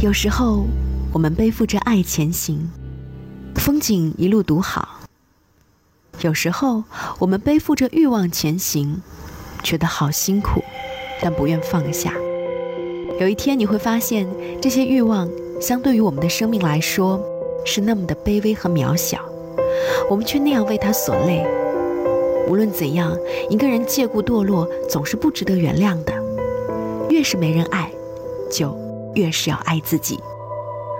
有时候我们背负着爱前行，风景一路独好；有时候我们背负着欲望前行，觉得好辛苦，但不愿放下。有一天你会发现，这些欲望相对于我们的生命来说是那么的卑微和渺小，我们却那样为它所累。无论怎样，一个人借故堕落总是不值得原谅的。越是没人爱，就越是要爱自己。